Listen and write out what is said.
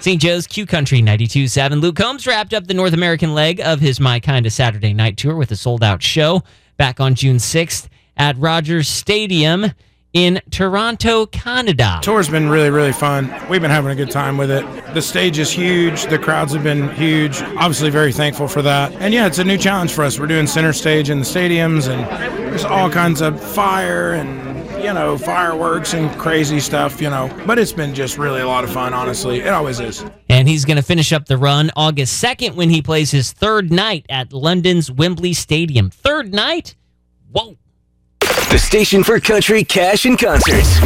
St. Joe's Q Country 92.7. Luke Combs wrapped up the North American leg of his My Kinda Saturday Night Tour with a sold-out show back on June 6th at Rogers Stadium in Toronto, Canada. Tour's been really, really fun. We've been having a good time with it. The stage is huge. The crowds have been huge. Obviously very thankful for that. And yeah, it's a new challenge for us. We're doing center stage in the stadiums, and there's all kinds of fire and fireworks and crazy stuff, But it's been just really a lot of fun, honestly. It always is. And he's going to finish up the run August 2nd when he plays his third night at London's Wembley Stadium. Third night? Whoa. The station for country, cash, and concerts.